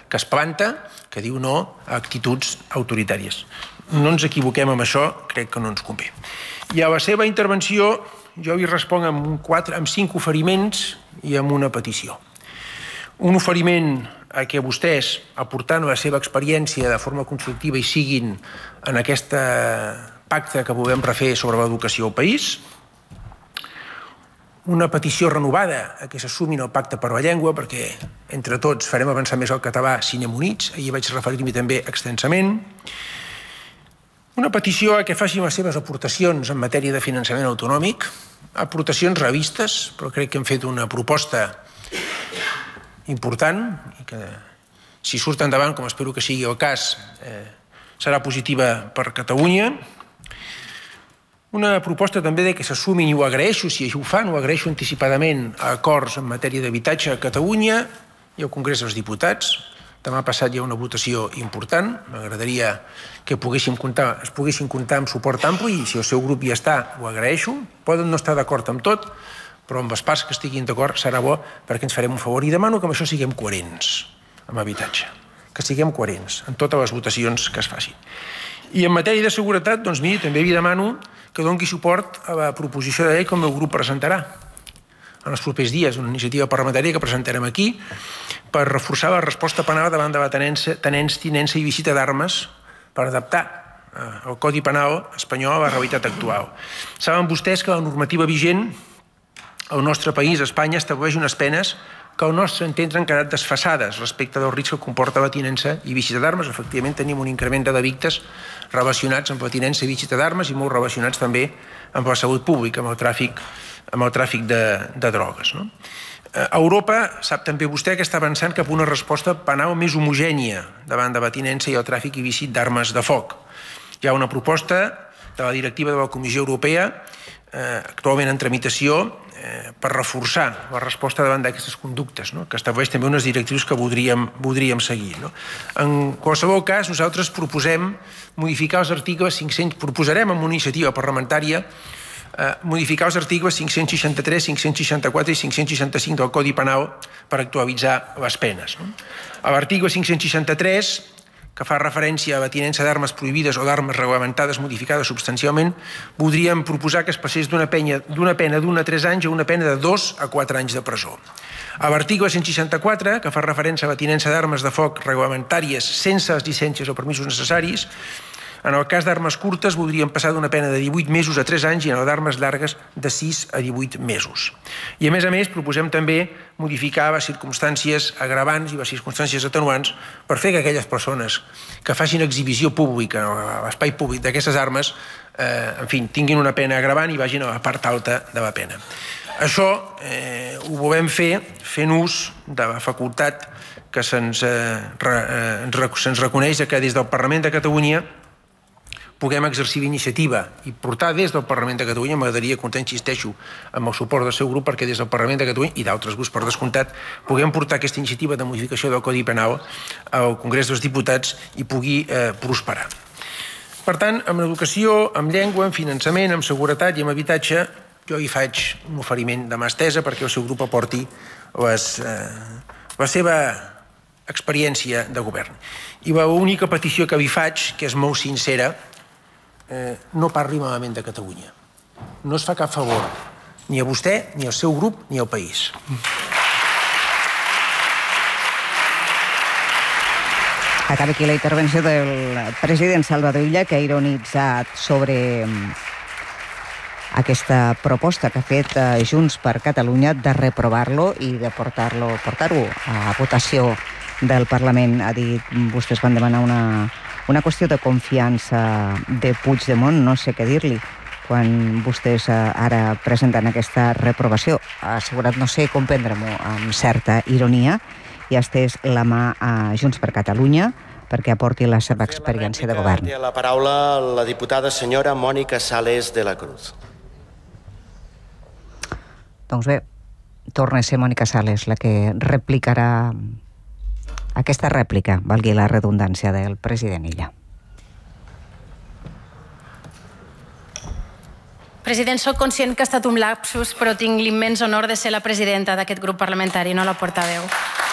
que es planta, que diu no a actituds autoritàries. No ens equivoquem amb això, crec que no ens convé. I a la seva intervenció jo li responc amb 5 oferiments i amb una petició. Un oferiment a que vostès, aportant la seva experiència de forma constructiva i siguin en aquest pacte que volem refer sobre l'educació al país. Una petició renovada a que s'assumin el pacte per la llengua, perquè entre tots farem avançar més el català si anem units. Ahir vaig referir-m'hi també extensament. Una petició a que facin les seves aportacions en matèria de finançament autonòmic, aportacions revistes, però crec que hem fet una proposta important i que, si surt endavant, com espero que sigui el cas, serà positiva per Catalunya. Una proposta també que s'assumin, i ho agraeixo, si ho fan, ho agraeixo anticipadament, a acords en matèria d'habitatge a Catalunya i al Congrés dels Diputats. Demà passat hi ha una votació important. M'agradaria que es poguessin comptar amb suport ampli i si el seu grup hi està, ho agraeixo. Poden no estar d'acord amb tot, però amb les parts que estiguin d'acord serà bo perquè ens farem un favor. I demano que amb això siguem coherents amb habitatge, que siguem coherents en totes les votacions que es facin. I en matèria de seguretat, doncs miri, també vi demano que doni suport a la proposició de llei que el meu grup presentarà en els propers dies, una iniciativa parlamentària que presentarem aquí per reforçar la resposta penal davant de la tinença i visita d'armes per adaptar el Codi Penal espanyol a la realitat actual. Saben vostès que la normativa vigent al nostre país, Espanya, estableix unes penes que al nostre entendre han quedat desfasades respecte del risc que comporta la tinença i visita d'armes. Efectivament, tenim un increment de delictes relacionats amb la tinença i visita d'armes i molt relacionats també amb la salut pública, amb el tràfic de drogues. Europa, sap també vostè, que està avançant cap a una resposta penal més homogènia davant de la tinença i el tràfic i visit d'armes de foc. Hi ha una proposta de la directiva de la Comissió Europea actualment en tramitació per reforçar la resposta davant d'aquestes conductes, que estableix també unes directrius que voldríem seguir. En qualsevol cas, nosaltres proposem modificar els articles 500, proposarem amb una iniciativa parlamentària modificar els articles 563, 564 i 565 del Codi Penal per actualitzar les penes. A l'article 563, que fa referència a la tinença d'armes prohibides o d'armes reglamentades modificades substancialment, voldríem proposar que es passés d'una pena d'1 a 3 anys a una pena de 2 a 4 anys de presó. A l'article 164, que fa referència a la tinença d'armes de foc reglamentàries sense les llicències o permisos necessaris, en el cas d'armes curtes voldríem passar d'una pena de 18 mesos a 3 anys i en el d'armes llargues de 6 a 18 mesos. I a més, proposem també modificar les circumstàncies agravants i les circumstàncies atenuants per fer que aquelles persones que facin exhibició pública a l'espai públic d'aquestes armes, en fi, tinguin una pena agravant i vagin a la part alta de la pena. Això ho volem fer fent ús de la facultat que se'ns reconeix que des del Parlament de Catalunya puguem exercir l'iniciativa i portar des del Parlament de Catalunya, m'agradaria comptar, insisteixo, amb el suport del seu grup, perquè des del Parlament de Catalunya i d'altres grups per descomptat, puguem portar aquesta iniciativa de modificació del Codi Penal al Congrés dels Diputats i pugui prosperar. Per tant, amb educació, amb llengua, amb finançament, amb seguretat i amb habitatge, jo hi faig un oferiment de mà estesa perquè el seu grup aporti la seva experiència de govern. I l'única petició que vi faig, que és molt sincera, no parli malament de Catalunya. No es fa cap favor, ni a vostè, ni al seu grup, ni al país. Acaba aquí la intervenció del president Salvador Illa, que ha ironitzat sobre aquesta proposta que ha fet Junts per Catalunya de reprovar-lo i de portar-ho a votació del Parlament. Ha dit, vostès van demanar una qüestió de confiança de Puigdemont, no sé què dir-li, quan vostès ara presenten aquesta reprovació. Ha assegurat, no sé com prendre-m'ho, amb certa ironia, i ha estès la mà a Junts per Catalunya perquè aporti la seva experiència de govern. Té la paraula la diputada senyora Mònica Sales de la Cruz. Doncs bé, torna a ser Mònica Sales la que replicarà aquesta rèplica, valgui la redundància, del president Illa. President, soc conscient que ha estat un lapsus, però tinc l'immens honor de ser la presidenta d'aquest grup parlamentari, no la portaveu.